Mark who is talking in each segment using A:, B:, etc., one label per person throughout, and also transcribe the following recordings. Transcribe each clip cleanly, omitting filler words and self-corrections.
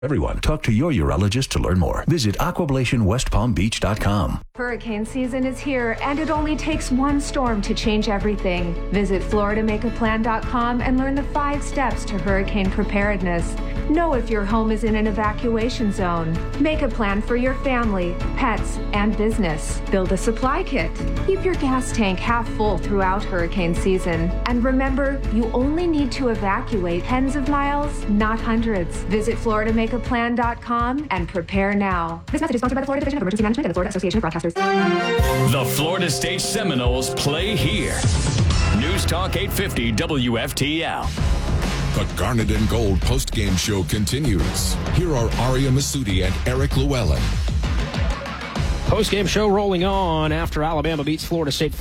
A: Everyone, talk to your urologist to learn more. Visit aquablationwestpalmbeach.com.
B: Hurricane season is here, and it only takes one storm to change everything. Visit floridamakeaplan.com and learn the 5 steps to hurricane preparedness. Know if your home is in an evacuation zone. Make a plan for your family, pets, and business. Build a supply kit. Keep your gas tank half full throughout hurricane season. And remember, you only need to evacuate tens of miles, not hundreds. Visit floridamakeaplan.com and prepare now. This message is sponsored by the Florida Division of Emergency Management and the Florida Association of Broadcasters.
C: The Florida State Seminoles play here. News Talk 850 WFTL.
D: The Garnet and Gold post-game show continues. Here are Aria Masudi and Eric Llewellyn.
E: Post-game show rolling on after Alabama beats Florida State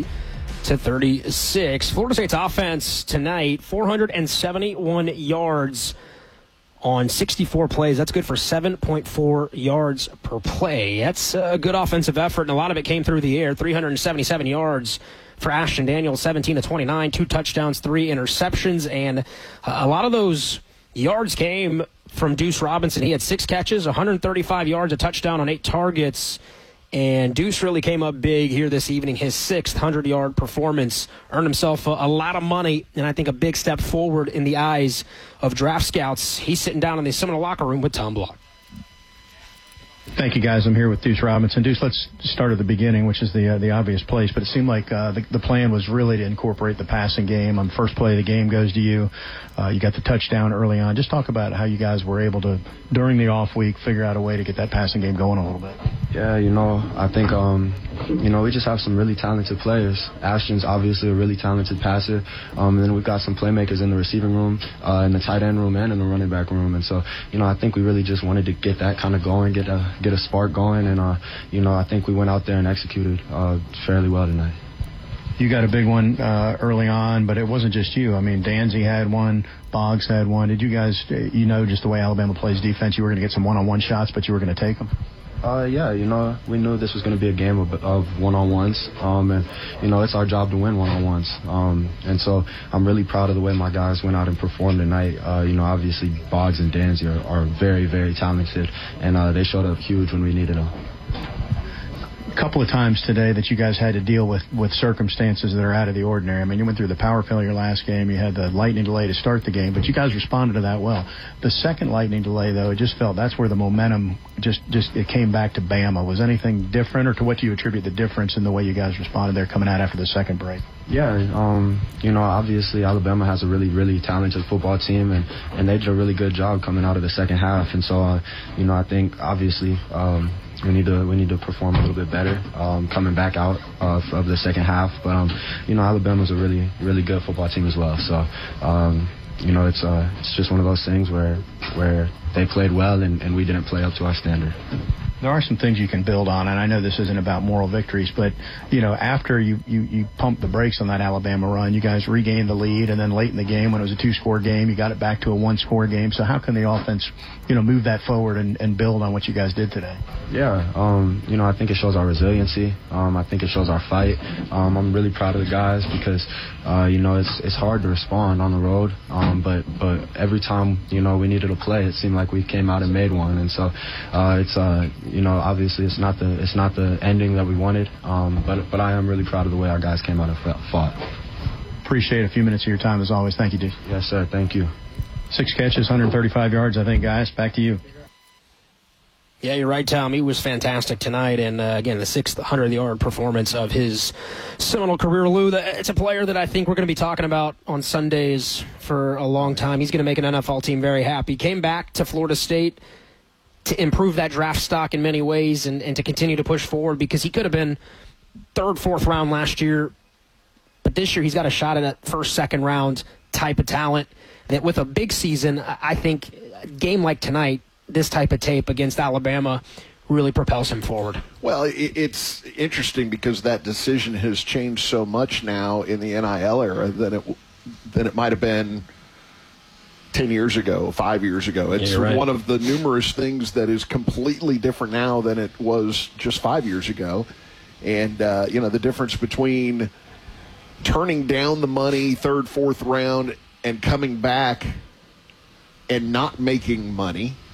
E: 50-36. Florida State's offense tonight, 471 yards on 64 plays. That's good for 7.4 yards per play. That's a good offensive effort, and a lot of it came through the air. 377 yards for Ashton Daniels, 17-29, 2 touchdowns, 3 interceptions, and a lot of those yards came from Deuce Robinson. He had 6 catches, 135 yards, a touchdown on 8 targets, and Deuce really came up big here this evening. His 6th 100-yard performance earned himself a lot of money, and I think a big step forward in the eyes of draft scouts. He's sitting down in the Seminole locker room with Tom Block.
F: Thank you, guys. I'm here with Deuce Robinson. Deuce, let's start at the beginning, which is the obvious place, but it seemed like the plan was really to incorporate the passing game. On the first play of the game goes to you. You got the touchdown early on. Just talk about how you guys were able to, during the off week, figure out a way to get that passing game going a little bit.
G: Yeah, I think, we just have some really talented players. Ashton's obviously a really talented passer. And then we've got some playmakers in the receiving room, in the tight end room, and in the running back room. And so, I think we really just wanted to get that kind of going, get a spark going. And, I think we went out there and executed fairly well tonight.
F: You got a big one early on, but it wasn't just you. I mean, Danzy had one, Boggs had one. Did you guys, just the way Alabama plays defense, you were going to get some one-on-one shots, but you were going to take them?
G: Yeah, we knew this was going to be a game of one-on-ones, and, it's our job to win one-on-ones. And so I'm really proud of the way my guys went out and performed tonight. Obviously Boggs and Danzy are very, very talented, and they showed up huge when we needed them.
F: A couple of times today that you guys had to deal with circumstances that are out of the ordinary. I mean, you went through the power failure last game. You had the lightning delay to start the game, but you guys responded to that well. The second lightning delay, though, it just felt that's where the momentum just it came back to Bama. Was anything different, or to what do you attribute the difference in the way you guys responded there coming out after the second break?
G: Yeah, obviously Alabama has a really, really talented football team, and they did a really good job coming out of the second half. And so, I think obviously we need to perform a little bit better coming back out of the second half. But Alabama's a really, really good football team as well. So it's just one of those things where they played well and we didn't play up to our standard.
F: There are some things you can build on, and I know this isn't about moral victories, but, after you pumped the brakes on that Alabama run, you guys regained the lead, and then late in the game when it was a 2-score game, you got it back to a 1-score game. So how can the offense, move that forward and build on what you guys did today?
G: Yeah, I think it shows our resiliency. I think it shows our fight. I'm really proud of the guys because, it's hard to respond on the road, but every time, we needed to play, it seemed like we came out and made one. And so it's obviously it's not the ending that we wanted, but I am really proud of the way our guys came out and fought.
F: Appreciate a few minutes of your time as always. Thank you, Deuce.
G: Yes, sir. Thank you.
F: 6 catches, 135 yards, I think, guys. Back to you.
E: Yeah, you're right, Tom. He was fantastic tonight, and again, the 6th 100-yard performance of his Seminole career. Lou, it's a player that I think we're going to be talking about on Sundays for a long time. He's going to make an NFL team very happy. Came back to Florida State to improve that draft stock in many ways and to continue to push forward, because he could have been 3rd, 4th round last year, but this year he's got a shot at that 1st, 2nd round type of talent. That with a big season, I think a game like tonight, this type of tape against Alabama really propels him forward.
H: Well, it's interesting because that decision has changed so much now in the NIL era than it might have been 10 years ago, 5 years ago. It's right. One of the numerous things that is completely different now than it was just 5 years ago. And, the difference between turning down the money 3rd, 4th round and coming back and not making money